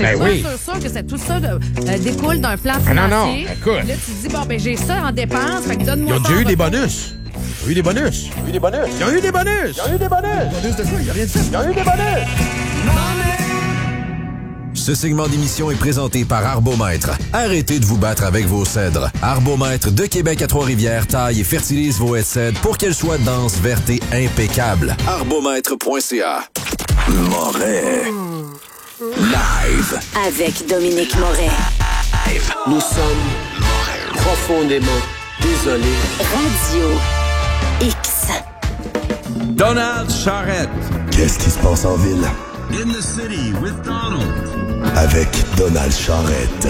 C'est sûr que tout ça découle d'un plan financier. Non, écoute. Là, tu te dis, bon, ben j'ai ça en dépenses, fait que donne-moi ça. Ils ont eu des bonus. Ils ont eu des bonus. Ils ont eu des bonus. Ils ont eu des bonus. Ils ont eu des bonus. Bonus de quoi? Il n'y a rien de ça. Ils ont eu des bonus. Ce segment d'émission est présenté par Arbomètre. Arrêtez de vous battre avec vos cèdres. Arbomètre de Québec à Trois-Rivières taille et fertilise vos haies de cèdre pour qu'elles soient denses, vertes et impeccables. Arbomètre.ca. Moret. Live. Avec Dominique Moret. Nous sommes profondément désolés. Radio X. Donald Charrette. Qu'est-ce qui se passe en ville? In the city with Donald. Avec Donald Charrette.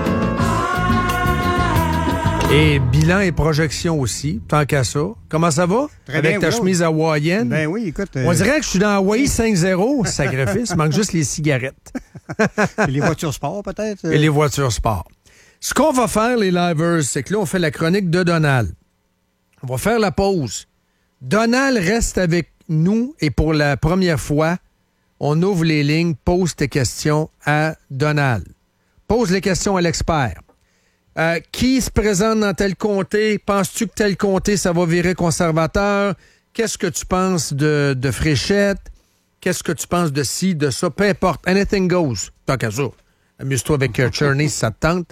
Et bilan et projection aussi, tant qu'à ça. Comment ça va? Très avec bien, ta chemise hawaïenne? Ben oui, écoute... On dirait que je suis dans Hawaii 5-0, sacrifice. Il manque juste les cigarettes. Et les voitures sport, peut-être? Et les voitures sport. Ce qu'on va faire, les livers, c'est que là, on fait la chronique de Donald. On va faire la pause. Donald reste avec nous et pour la première fois, on ouvre les lignes, pose tes questions à Donald. Pose les questions à l'expert. Qui se présente dans tel comté? Penses-tu que tel comté, ça va virer conservateur? Qu'est-ce que tu penses de Fréchette? Qu'est-ce que tu penses de ci, de ça? Peu importe. Anything goes. Tant qu'à ça. Amuse-toi avec Cherney si ça te tente.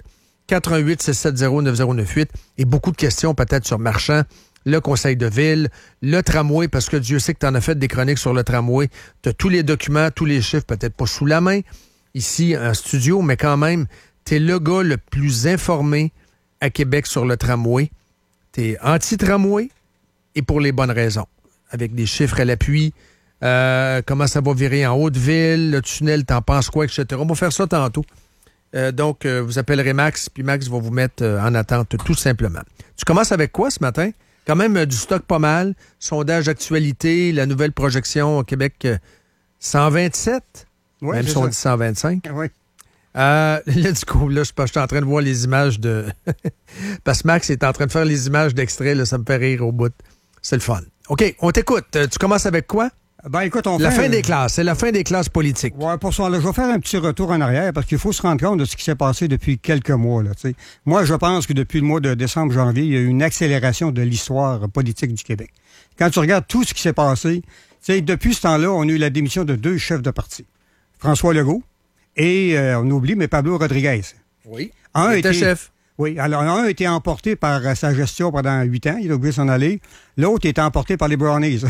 88-670-9098. Et beaucoup de questions peut-être sur Marchand. Le conseil de ville, le tramway, parce que Dieu sait que tu en as fait des chroniques sur le tramway. Tu as tous les documents, tous les chiffres, peut-être pas sous la main, ici en studio, mais quand même, tu es le gars le plus informé à Québec sur le tramway. Tu es anti-tramway et pour les bonnes raisons. Avec des chiffres à l'appui, comment ça va virer en Haute-Ville, le tunnel, t'en penses quoi, etc. On va faire ça tantôt. Donc, vous appellerez Max, puis Max va vous mettre en attente tout simplement. Tu commences avec quoi ce matin? Quand même du stock pas mal. Sondage d'actualité, la nouvelle projection au Québec 127. Ouais, même si on dit 125. Oui. Là, du coup, là, je suis en train de voir les images de... Parce que Max est en train de faire les images d'extrait, là, ça me fait rire au bout. C'est le fun. OK, on t'écoute. Tu commences avec quoi? Ben, écoute, la fin des classes. C'est la fin des classes politiques. Oui, pour ça, là, je vais faire un petit retour en arrière parce qu'il faut se rendre compte de ce qui s'est passé depuis quelques mois. Là, t'sais. Moi, je pense que depuis le mois de décembre-janvier, il y a eu une accélération de l'histoire politique du Québec. Quand tu regardes tout ce qui s'est passé, depuis ce temps-là, on a eu la démission de 2 chefs de parti. François Legault et, on oublie, mais Pablo Rodriguez. Oui, un était chef. Oui, alors un a été emporté par sa gestion pendant 8 ans, il a oublié s'en aller. L'autre était emporté par les Brownies.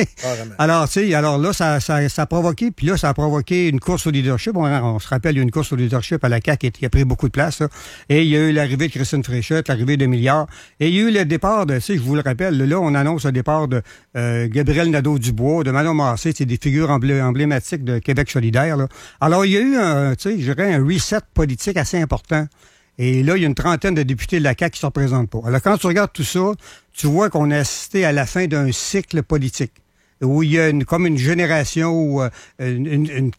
Alors, tu sais, alors là, ça a provoqué, puis là, ça a provoqué une course au leadership. On se rappelle, il y a eu une course au leadership à la CAQ qui a pris beaucoup de place. Là. Et il y a eu l'arrivée de Christine Fréchette, l'arrivée de Milliard. Et il y a eu le départ de, tu sais, je vous le rappelle, là, on annonce le départ de Gabriel Nadeau-Dubois, de Manon Massé, c'est des figures emblématiques de Québec solidaire. Là. Alors, il y a eu, tu sais, je dirais, un reset politique assez important. Et là, il y a une trentaine de députés de la CAQ qui ne se représentent pas. Alors, quand tu regardes tout ça, tu vois qu'on a assisté à la fin d'un cycle politique où il y a comme une génération, ou une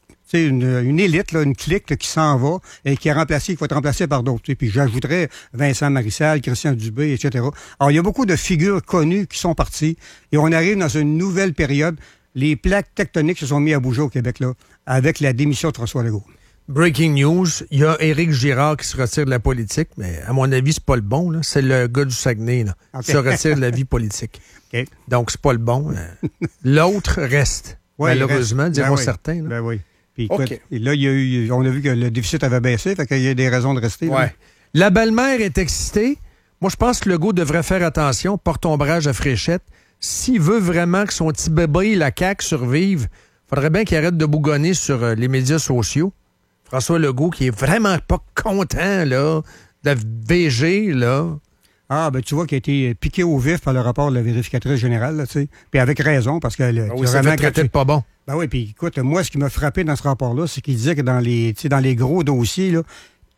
élite, là, une clique là, qui s'en va et qui va être remplacée par d'autres. Puis j'ajouterais Vincent Marissal, Christian Dubé, etc. Alors, il y a beaucoup de figures connues qui sont parties et on arrive dans une nouvelle période. Les plaques tectoniques se sont mis à bouger au Québec là avec la démission de François Legault. Breaking news, il y a Éric Girard qui se retire de la politique, mais à mon avis, c'est pas le bon. Là. C'est le gars du Saguenay là, qui se retire de la vie politique. Okay. Donc, c'est pas le bon. L'autre reste, malheureusement, diront certains. Là. Ben oui. Puis écoute, et là, on a vu que le déficit avait baissé, fait qu'il y a des raisons de rester. Ouais. La belle-mère est excitée. Moi, je pense que Legault devrait faire attention, porte ombrage à Fréchette. S'il veut vraiment que son petit bébé, la CAQ, survive, il faudrait bien qu'il arrête de bougonner sur les médias sociaux. François Legault, qui est vraiment pas content, là, de VG, là. Ah, ben tu vois qu'il a été piqué au vif par le rapport de la vérificatrice générale, là, tu sais. Puis avec raison, parce que... oui, ça fait traiter de pas bon. Ben oui, puis écoute, moi, ce qui m'a frappé dans ce rapport-là, c'est qu'il disait que dans les gros dossiers, là,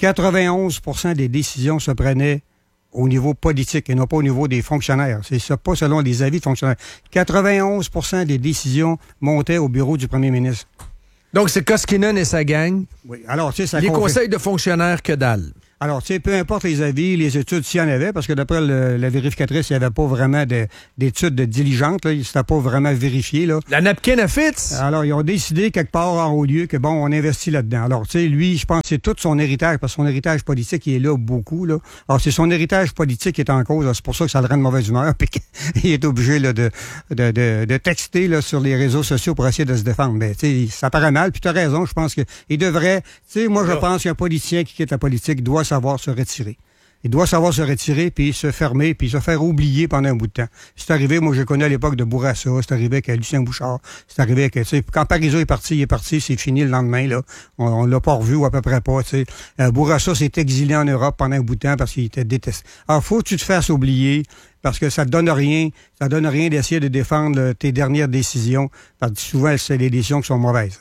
91% des décisions se prenaient au niveau politique et non pas au niveau des fonctionnaires. C'est ça, pas selon les avis de fonctionnaires. 91% des décisions montaient au bureau du premier ministre. Donc, c'est Koskinen et sa gang. Oui, alors, tu sais, ça... Les conseils de fonctionnaires, que dalle. Alors, tu sais, peu importe les avis, les études, s'il y en avait, parce que d'après la vérificatrice, il n'y avait pas vraiment d'études diligentes, là, c'était pas vraiment vérifié, là. La napkin à Fitz! Alors, ils ont décidé quelque part en haut lieu que, bon, on investit là-dedans. Alors, tu sais, lui, je pense que c'est tout son héritage, parce que son héritage politique, il est là beaucoup, là. Alors, c'est son héritage politique qui est en cause, là. C'est pour ça que ça le rend de mauvaise humeur, puis qu'il est obligé, là, de texter, là, sur les réseaux sociaux pour essayer de se défendre. Mais, tu sais, ça paraît mal, puis tu as raison, je pense qu'il devrait, tu sais, moi, je pense qu'un politicien qui quitte la politique doit savoir se retirer. Il doit savoir se retirer, puis se fermer, puis se faire oublier pendant un bout de temps. C'est arrivé, moi, j'ai connu à l'époque de Bourassa, c'est arrivé avec Lucien Bouchard, c'est arrivé avec, tu sais, quand Parizeau est parti, c'est fini le lendemain, là. On l'a pas revu, ou à peu près pas, tu sais. Bourassa s'est exilé en Europe pendant un bout de temps parce qu'il était détesté. Alors, faut que tu te fasses oublier, parce que ça donne rien d'essayer de défendre tes dernières décisions, parce que souvent, c'est des décisions qui sont mauvaises.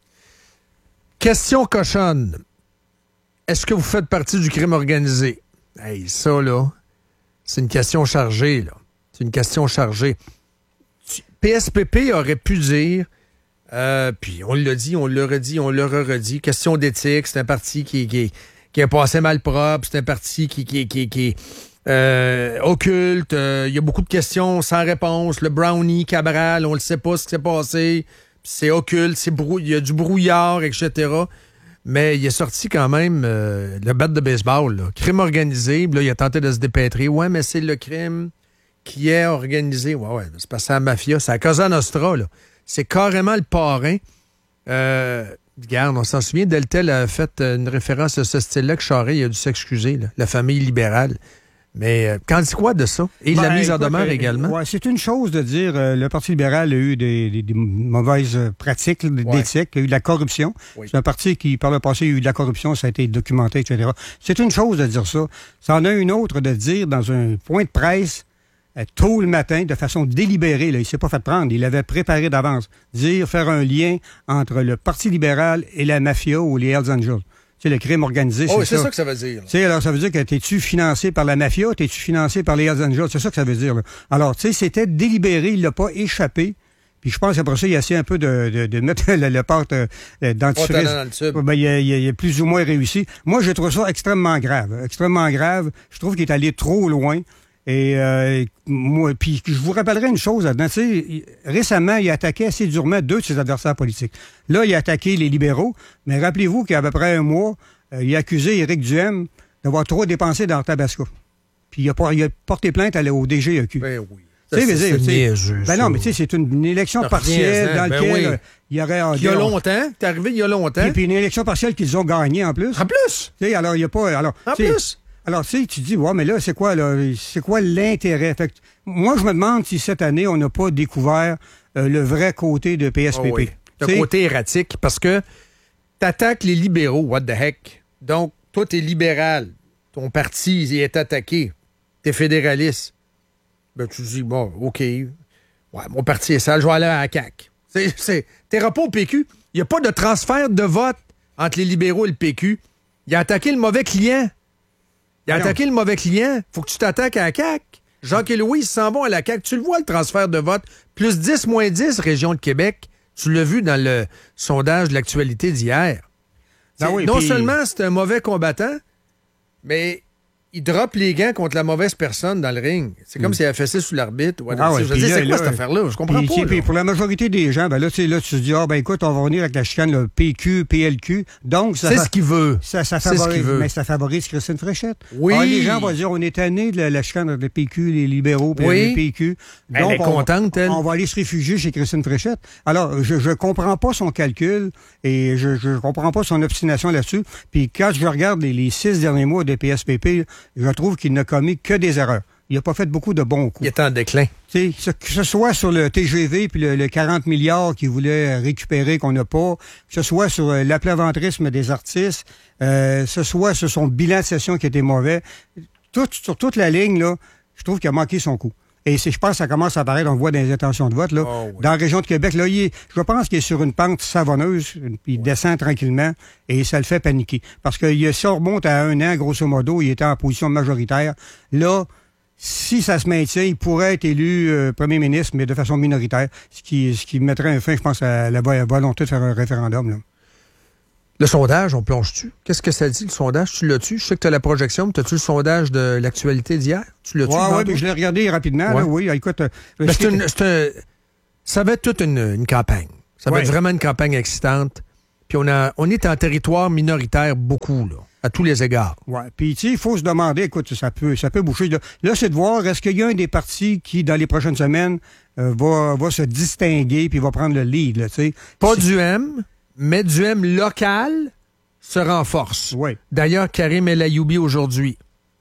Question cochonne. Est-ce que vous faites partie du crime organisé? Hey, ça, là, c'est une question chargée, là. C'est une question chargée. PSPP aurait pu dire, puis on l'a dit, on l'a redit, on l'a redit, question d'éthique, c'est un parti qui a passé mal propre, c'est un parti qui est occulte, il y a beaucoup de questions sans réponse, le Brownie, Cabral, on ne sait pas ce qui s'est passé, c'est occulte, il y a du brouillard, etc., mais il est sorti quand même le bat de baseball, là. Crime organisé. Là, il a tenté de se dépêtrer. Ouais, mais c'est le crime qui est organisé. Ouais, c'est parce que c'est la mafia. C'est la Cosa Nostra, là. C'est carrément le parrain. Regarde, on s'en souvient, Deltel a fait une référence à ce style-là que Charest il a dû s'excuser, là. La famille libérale. Mais qu'en dis quoi de ça? Et la mise en demeure également? Ouais, c'est une chose de dire le Parti libéral a eu des mauvaises pratiques d'éthique, il y a eu de la corruption. Oui. C'est un parti qui, par le passé, il y a eu de la corruption, ça a été documenté, etc. C'est une chose de dire ça. Ça en a une autre de dire dans un point de presse tôt le matin, de façon délibérée, là, il ne s'est pas fait prendre, il l'avait préparé d'avance. Faire un lien entre le Parti libéral et la mafia ou les Hells Angels. Tu sais, le crime organisé, c'est ça. C'est ça que ça veut dire. Tu sais, alors, ça veut dire que t'es-tu financé par la mafia, t'es-tu financé par les Hells Angels? C'est ça que ça veut dire, là. Alors, tu sais, c'était délibéré, il l'a pas échappé. Puis je pense qu'après ça, il a essayé un peu de mettre le pâte dentifrice. Ben, il a plus ou moins réussi. Moi, je trouve ça extrêmement grave. Extrêmement grave. Je trouve qu'il est allé trop loin. Et moi, puis je vous rappellerai une chose là-dedans. Récemment, il a attaqué assez durement 2 de ses adversaires politiques. Là, il a attaqué les libéraux, mais rappelez-vous qu'il y a à peu près un mois, il a accusé Éric Duhaime d'avoir trop dépensé dans le Tabasco. Puis il a porté plainte au DGEQ. Ben oui. C'est niaiseux. Ben non, mais tu sais, c'est une élection partielle dans laquelle il y aurait... Il y a longtemps. T'es arrivé il y a longtemps. Puis une élection partielle qu'ils ont gagnée en plus. En plus? Tu sais, alors il n'y a pas... Alors, en plus? Alors, tu sais, tu dis, ouais, mais là, c'est quoi l'intérêt? Fait que, moi, je me demande si cette année, on n'a pas découvert le vrai côté de PSPP. Oh oui. Le côté erratique, parce que t'attaques les libéraux, what the heck? Donc, toi, t'es libéral. Ton parti, il est attaqué. T'es fédéraliste. Ben, tu dis, bon, OK. Ouais, mon parti est sale, je vais aller à la CAQ. T'iras pas au PQ. Il n'y a pas de transfert de vote entre les libéraux et le PQ. Il a attaqué le mauvais client. Il a attaqué le mauvais client. Faut que tu t'attaques à la CAQ. Jacques et Louis s'en vont à la CAQ. Tu le vois, le transfert de vote. Plus 10, moins 10, région de Québec. Tu l'as vu dans le sondage de l'actualité d'hier. Non seulement c'est un mauvais combattant, mais il droppe les gants contre la mauvaise personne dans le ring. C'est comme s'il avait fessé sous l'arbitre. Je dis, c'est quoi cette affaire-là? Je comprends pas. Puis pour la majorité des gens, ben là, tu te dis, écoute, on va revenir avec la chicane, le PQ, PLQ. Donc, c'est ce qu'il veut. Ça favorise, mais ça favorise Christine Fréchette. Oui. Alors, les gens vont dire, on est tanné de la chicane entre le PQ, les libéraux, puis le PQ. Donc, elle est contente, elle. On va aller se réfugier chez Christine Fréchette. Alors, je comprends pas son calcul et je comprends pas son obstination là-dessus. Puis quand je regarde les 6 derniers mois de PSPP, je trouve qu'il n'a commis que des erreurs. Il n'a pas fait beaucoup de bons coups. Il est en déclin. Que ce soit sur le TGV puis le 40 milliards qu'il voulait récupérer qu'on n'a pas, que ce soit sur l'aplaventrisme des artistes, ce soit sur son bilan de session qui était mauvais, sur toute la ligne, là, je trouve qu'il a manqué son coup. Et je pense que ça commence à apparaître, on le voit dans les intentions de vote, là. Oh, oui. Dans la région de Québec, là, je pense qu'il est sur une pente savonneuse, puis il descend tranquillement, et ça le fait paniquer. Parce que si on remonte à 1 an, grosso modo, il était en position majoritaire. Là, si ça se maintient, il pourrait être élu premier ministre, mais de façon minoritaire, ce qui mettrait un fin, je pense, à la volonté de faire un référendum, là. Le sondage, on plonge-tu? Qu'est-ce que ça dit, le sondage? Tu l'as-tu? Je sais que tu as la projection, mais as-tu le sondage de l'actualité d'hier? Tu l'as-tu? Oui, mais je l'ai regardé rapidement. Ouais. Là, oui, écoute... ça va être toute une campagne. Ça va être vraiment une campagne excitante. Puis on est en territoire minoritaire beaucoup, là, à tous les égards. Oui, puis tu sais, il faut se demander, écoute, ça peut boucher. Là, c'est de voir, est-ce qu'il y a un des partis qui, dans les prochaines semaines, va se distinguer puis va prendre le lead, là, tu sais. Pas du M, mais du M local se renforce. Oui. D'ailleurs, Karim El Ayoubi aujourd'hui.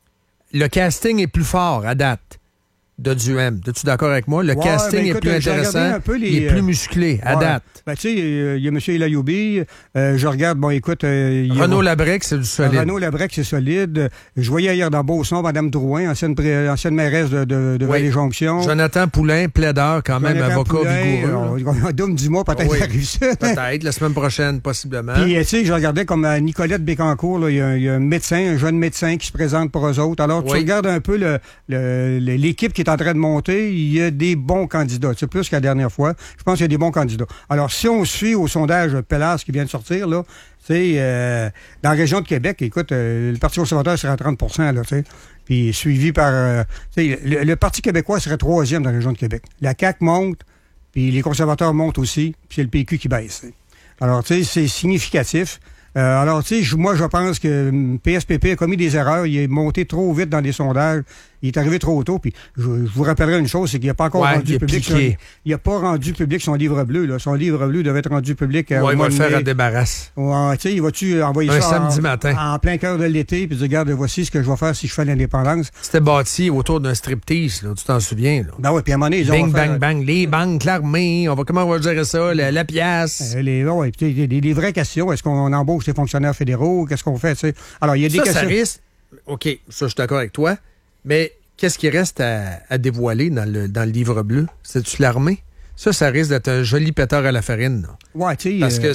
Le casting est plus fort à date de du M. Es-tu d'accord avec moi? Le casting est plus intéressant, il est plus musclé à date. Ben, tu sais, il y a M. El Ayoubi. Je regarde, bon, écoute... Renaud Labrec, c'est du solide. Renaud Labrec, c'est solide. Je voyais hier dans Beauson, Mme Drouin, ancienne mairesse de Vallée-Jonction. Jonathan Poulain, plaideur, quand même, avocat vigoureux. Dom Dumas, peut-être arrive ça. Peut-être, la semaine prochaine, possiblement. Puis, tu sais, je regardais comme à Nicolette Bécancourt, là, il y a un médecin, un jeune médecin qui se présente pour eux autres. Alors, tu regardes un peu l'équipe qui est en train de monter, il y a des bons candidats. C'est plus que la dernière fois. Je pense qu'il y a des bons candidats. Alors, si on suit au sondage Pellas qui vient de sortir, là, dans la région de Québec, écoute, le Parti conservateur serait à 30 là, tu sais. Puis suivi par... le Parti québécois serait 3e dans la région de Québec. La CAQ monte, puis les conservateurs montent aussi, puis c'est le PQ qui baisse. T'sais. Alors, tu sais, c'est significatif. Alors, tu sais, moi, je pense que PSPP a commis des erreurs. Il est monté trop vite dans les sondages. Il est arrivé trop tôt. Puis, je vous rappellerai une chose, c'est qu'il n'a pas encore rendu public. Il n'a pas rendu public son livre bleu. Là. Son livre bleu devait être rendu public. Il va le faire à débarrasse. Tu sais, il va-tu envoyer un ça samedi matin en plein cœur de l'été, puis dire, regarde, voici ce que je vais faire si je fais l'indépendance. C'était bâti autour d'un striptease, là, tu t'en souviens. Là. Ben oui, puis à un moment donné, ils ont bang, bang, les banques, l'armée, comment on va gérer ça, la pièce. Des vraies questions. Est-ce qu'on embauche les fonctionnaires fédéraux? Qu'est-ce qu'on fait? T'sais? Alors, il y a des questions. Ça risque. OK, ça, je suis d'accord avec toi. Mais qu'est-ce qui reste à dévoiler dans le livre bleu? C'est-tu l'armée? Ça risque d'être un joli pétard à la farine. Là. Ouais, tu sais. Parce que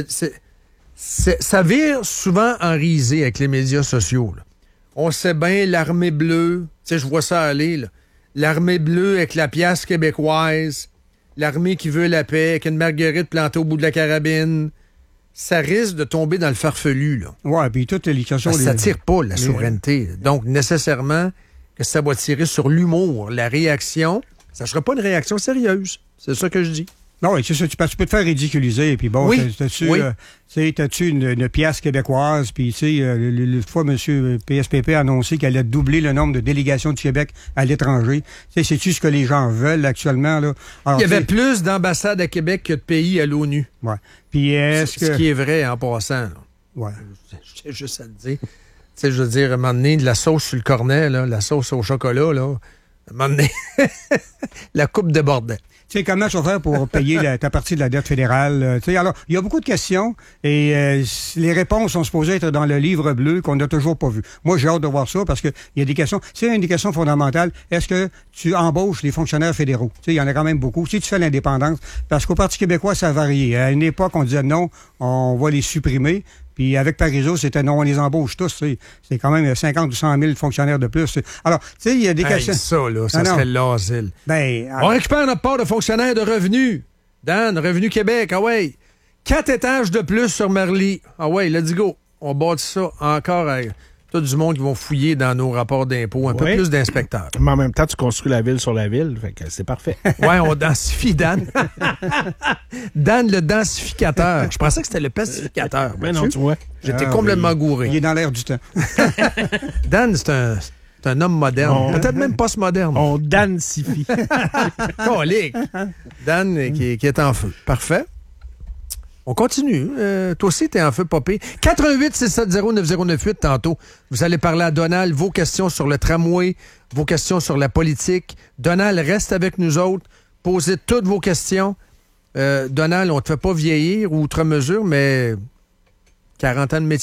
ça vire souvent en risée avec les médias sociaux. Là. On sait bien l'armée bleue. Tu sais, je vois ça aller. Là. L'armée bleue avec la pièce québécoise. L'armée qui veut la paix avec une marguerite plantée au bout de la carabine. Ça risque de tomber dans le farfelu. Là. Ouais, puis toutes les questions... Ça tire pas la souveraineté. Donc, nécessairement, que ça va tirer sur l'humour, la réaction. Ça ne sera pas une réaction sérieuse. C'est ça que je dis. Non, oui, c'est ça. Tu peux te faire ridiculiser. Puis bon, t'as-tu une pièce québécoise? Puis, tu sais, l'autre fois, M. PSPP a annoncé qu'elle allait doubler le nombre de délégations du Québec à l'étranger. Tu sais, sais-tu ce que les gens veulent actuellement, là? Alors, il y avait plus d'ambassades à Québec que de pays à l'ONU. Ouais. Puis ce qui est vrai en passant. Là. Ouais. J'ai juste à te dire. Tu sais, je veux dire, à un moment donné, de la sauce sur le cornet, là, la sauce au chocolat, là, à un moment donné, la coupe débordait. Tu sais, comment tu vas faire pour payer ta partie de la dette fédérale? Tu sais, alors, il y a beaucoup de questions et les réponses sont supposées être dans le livre bleu qu'on n'a toujours pas vu. Moi, j'ai hâte de voir ça parce qu'il y a des questions. C'est une des questions fondamentales. Est-ce que tu embauches les fonctionnaires fédéraux? Tu sais, il y en a quand même beaucoup. Si tu fais l'indépendance, parce qu'au Parti québécois, ça a varié. À une époque, on disait non, on va les supprimer. Puis avec Parizeau, c'était non, on les embauche tous. C'est quand même 50 ou 100 000 fonctionnaires de plus. Alors, tu sais, il y a des questions... Ça, là, ça serait l'asile. On récupère notre part de fonctionnaires de revenus. Dan, Revenu Québec, ah ouais. 4 étages de plus sur Marly. Ah ouais, let's go. On bâtit ça encore avec tout du monde qui vont fouiller dans nos rapports d'impôts. Un peu plus d'inspecteurs. Mais en même temps, tu construis la ville sur la ville. Fait que c'est parfait. Ouais, on densifie Dan. Dan, le densificateur. Je pensais que c'était le pacificateur. Mais non, tu vois. J'étais complètement gouré. Il est dans l'air du temps. Dan, c'est un homme moderne. Peut-être même post-moderne. On dansifie. Colique. Dan qui est en feu. Parfait. On continue. Toi aussi, t'es en feu, Popé. 88-670-9098 tantôt. Vous allez parler à Donald, vos questions sur le tramway, vos questions sur la politique. Donald, reste avec nous autres. Posez toutes vos questions. Donald, on te fait pas vieillir outre mesure, mais 40 ans de métier.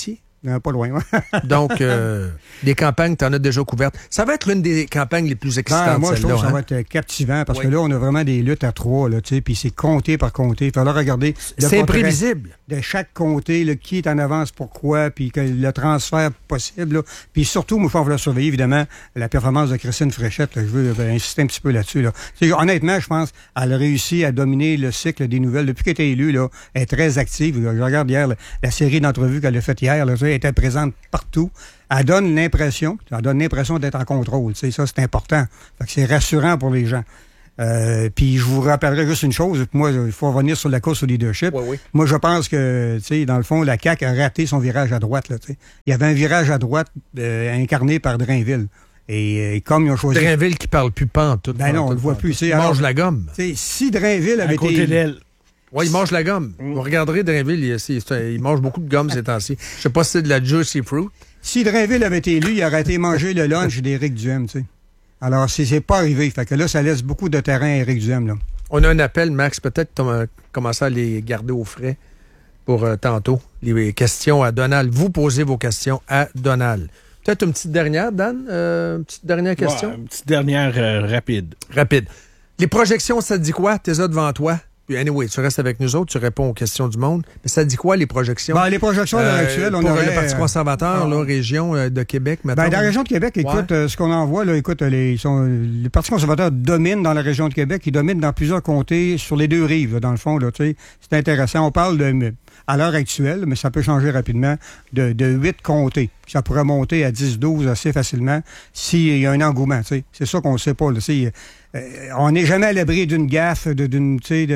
Pas loin. Donc, des campagnes, tu en as déjà couvertes. Ça va être l'une des campagnes les plus excitantes, moi, je trouve que ça hein? va être captivant parce que là, on a vraiment des luttes à 3, là, tu sais, puis c'est comté par comté. Il falloir regarder. C'est imprévisible. De chaque comté, là, qui est en avance, pourquoi, puis le transfert possible. Là. Puis surtout, il faut surveiller, évidemment, la performance de Christine Fréchette. Là. Je veux insister un petit peu là-dessus. Là. Honnêtement, je pense qu'elle a réussi à dominer le cycle des nouvelles. Depuis qu'elle a été élue, là, elle est très active. Là. Je regarde hier la série d'entrevues qu'elle a faite hier. Là, elle était présente partout. Elle donne l'impression d'être en contrôle. Ça, c'est important. Fait que c'est rassurant pour les gens. Puis je vous rappellerai juste une chose. Moi, il faut revenir sur la course au leadership. Oui. Moi, je pense que, tu sais, dans le fond, la CAQ a raté son virage à droite. Là, il y avait un virage à droite incarné par Drainville. Et comme ils ont choisi... Drainville qui parle plus pantoute. Ben non, on le voit plus. Il mange la gomme. Si Drainville avait été... À côté d'elle. Oui, il mange la gomme. Vous regarderez Drainville, il mange beaucoup de gomme ces temps-ci. Je sais pas si c'est de la Juicy Fruit. Si Drainville avait été élu, il aurait été manger le lunch d'Éric Duhem, tu sais. Alors, c'est pas arrivé. Fait que là, ça laisse beaucoup de terrain à Éric Duhem, là. On a un appel, Max. Peut-être commencer à les garder au frais pour tantôt. Les questions à Donald. Vous posez vos questions à Donald. Peut-être une petite dernière, Dan? Une petite dernière question? Ouais, une petite dernière rapide. Rapide. Les projections, ça te dit quoi? T'es là devant toi? Puis anyway, tu restes avec nous autres, tu réponds aux questions du monde. Mais ça dit quoi, les projections? Les projections à l'heure actuelle, on pour aurait... le Parti conservateur, région de Québec, maintenant. Dans la région de Québec, écoute, ce qu'on en voit, là, écoute, le Parti conservateur domine dans la région de Québec, il domine dans plusieurs comtés sur les deux rives, là, dans le fond, là, tu sais. C'est intéressant. On parle à l'heure actuelle, mais ça peut changer rapidement, de 8 comtés. Ça pourrait monter à 10-12 assez facilement s'il y a un engouement, tu sais. C'est ça qu'on ne sait pas, là. On n'est jamais à l'abri d'une gaffe, d'une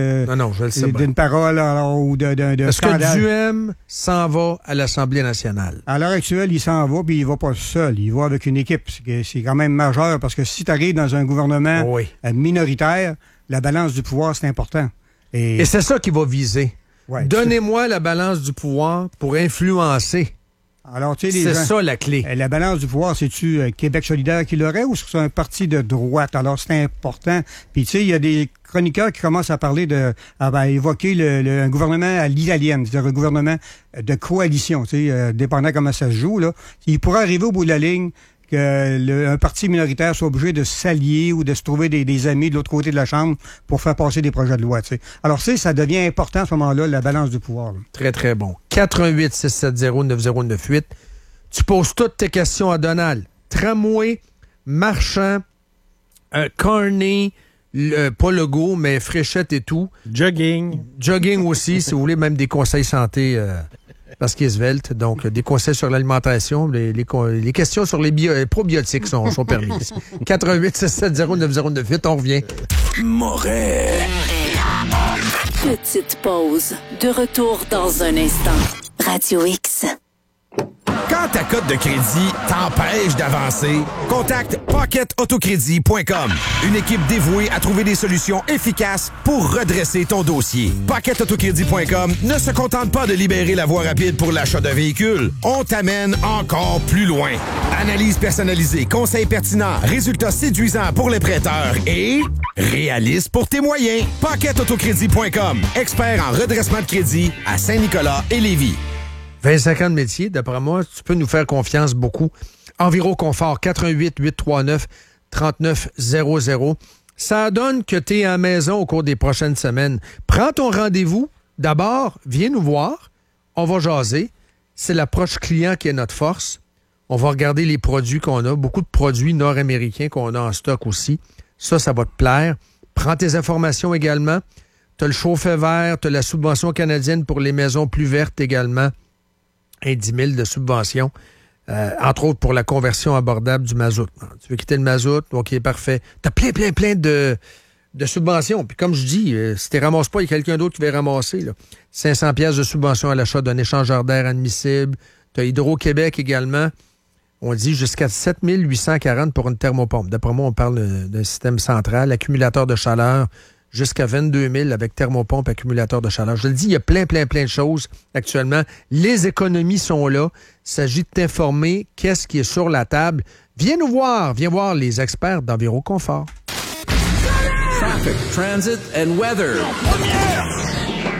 parole ou d'un Est-ce scandale. que Duhem s'en va à l'Assemblée nationale? À l'heure actuelle, il s'en va, puis il va pas seul. Il va avec une équipe. C'est quand même majeur, parce que si tu arrives dans un gouvernement minoritaire, la balance du pouvoir, c'est important. Et c'est ça qu'il va viser. Ouais, Donnez-moi la balance du pouvoir pour influencer. Alors, tu sais, c'est ça la clé. La balance du pouvoir, c'est-tu Québec solidaire qui l'aurait ou c'est un parti de droite? Alors, c'est important. Puis, tu sais, il y a des chroniqueurs qui commencent à parler évoquer un gouvernement à l'italienne, c'est-à-dire un gouvernement de coalition, tu sais, dépendant comment ça se joue, là. Il pourrait arriver au bout de la ligne qu'un parti minoritaire soit obligé de s'allier ou de se trouver des amis de l'autre côté de la Chambre pour faire passer des projets de loi. Tu sais. Alors, ça devient important à ce moment-là, la balance du pouvoir. Là. Très, très bon. 88-670-9098. Tu poses toutes tes questions à Donald. Tramway, Marchand, Carney, pas Legault, mais Fréchette et tout. Jogging. Jogging aussi, si vous voulez, même des conseils santé... parce qu'il est svelte, donc des conseils sur l'alimentation, les questions sur les probiotiques sont permises. 88-670-9098, on revient. Moret. Petite pause. De retour dans un instant. Radio X. Quand ta cote de crédit t'empêche d'avancer, contacte PocketAutoCrédit.com. Une équipe dévouée à trouver des solutions efficaces pour redresser ton dossier. PocketAutoCrédit.com ne se contente pas de libérer la voie rapide pour l'achat d'un véhicule. On t'amène encore plus loin. Analyse personnalisée, conseils pertinents, résultats séduisants pour les prêteurs et réaliste pour tes moyens. PocketAutoCrédit.com. Expert en redressement de crédit à Saint-Nicolas et Lévis. 25 ans de métier, d'après moi, tu peux nous faire confiance beaucoup. Enviroconfort, 418-839-3900. Ça donne que tu es à la maison au cours des prochaines semaines. Prends ton rendez-vous. D'abord, viens nous voir. On va jaser. C'est l'approche client qui est notre force. On va regarder les produits qu'on a. Beaucoup de produits nord-américains qu'on a en stock aussi. Ça va te plaire. Prends tes informations également. Tu as le chauffe-eau vert, tu as la subvention canadienne pour les maisons plus vertes également. Et 10 000 de subventions, entre autres pour la conversion abordable du mazout. Tu veux quitter le mazout? OK, parfait. Tu as plein de subventions. Puis comme je dis, si tu ne ramasses pas, il y a quelqu'un d'autre qui va ramasser. Là. 500 pièces de subvention à l'achat d'un échangeur d'air admissible. Tu as Hydro-Québec également. On dit jusqu'à 7 840 pour une thermopompe. D'après moi, on parle d'un système central, accumulateur de chaleur, jusqu'à 22 000 avec thermopompe, accumulateur de chaleur. Je le dis, il y a plein de choses actuellement. Les économies sont là. Il s'agit de t'informer qu'est-ce qui est sur la table. Viens nous voir. Viens voir les experts d'Enviroconfort. Traffic, transit and weather.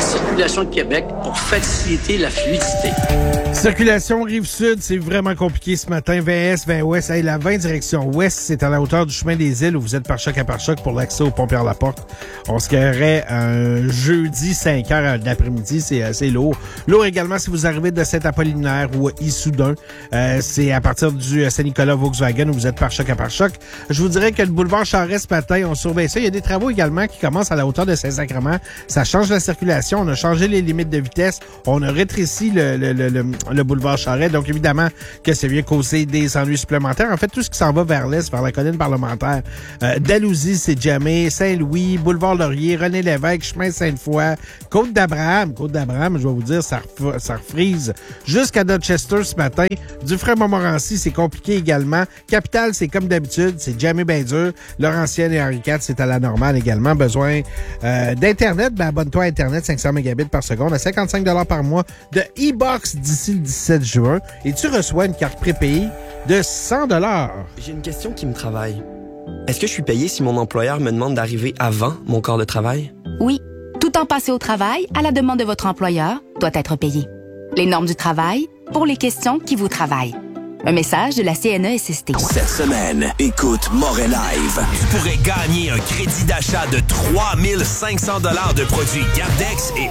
circulation de Québec pour faciliter la fluidité. Circulation Rive-Sud, c'est vraiment compliqué ce matin. 20 Est, 20 Ouest. Hey, la 20 direction Ouest, c'est à la hauteur du chemin des îles où vous êtes par choc à par choc pour l'accès au pont Pierre-Laporte. On se garerait un jeudi 5 heures de l'après-midi. C'est assez lourd. Lourd également si vous arrivez de Saint-Apollinaire ou Issoudun. C'est à partir du Saint-Nicolas Volkswagen où vous êtes par choc à par choc. Je vous dirais que le boulevard Charest ce matin, on surveille ça. Il y a des travaux également qui commencent à la hauteur de Saint-Sacrement. Ça change la circulation. On a changé les limites de vitesse. On a rétréci le boulevard Charest. Donc, évidemment, que ça vient causer des ennuis supplémentaires. En fait, tout ce qui s'en va vers l'est, vers la colline parlementaire, Dalhousie, c'est jamais, Saint-Louis, boulevard Laurier, René-Lévesque, chemin Sainte-Foy, Côte-d'Abraham, je vais vous dire, ça refrise jusqu'à Dorchester ce matin. Dufresne-Montmorency, c'est compliqué également. Capitale, c'est comme d'habitude, c'est jamais bien dur. Laurentienne et Henri IV, c'est à la normale également. Besoin d'Internet, ben abonne-toi à Internet, 500 mégabits par seconde, à 55 $ par mois de e-box d'ici le 17 juin. Et tu reçois une carte prépayée de 100 $. J'ai une question qui me travaille. Est-ce que je suis payé si mon employeur me demande d'arriver avant mon quart de travail? Oui. Tout temps passé au travail, à la demande de votre employeur, doit être payé. Les normes du travail, pour les questions qui vous travaillent. Un message de la CNESST. Cette semaine, écoute Moret Live. Tu pourrais gagner un crédit d'achat de 3 500 $ de produits Gardex et